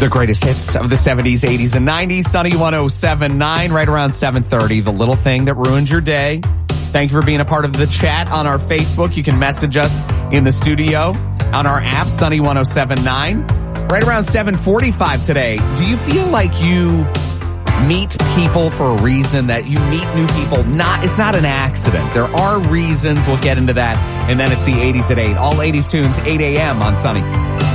The greatest hits of the 70s, 80s, and 90s. Sunny 107.9, right around 7:30. The little thing that ruined your day. Thank you for being a part of the chat on our Facebook. You can message us in the studio on our app, Sunny 107.9. Right around 7:45 today. Do you feel like you meet people for a reason, that you meet new people? It's not an accident. There are reasons. We'll get into that. And then it's the 80s at 8. All 80s tunes, 8 a.m. on Sunny.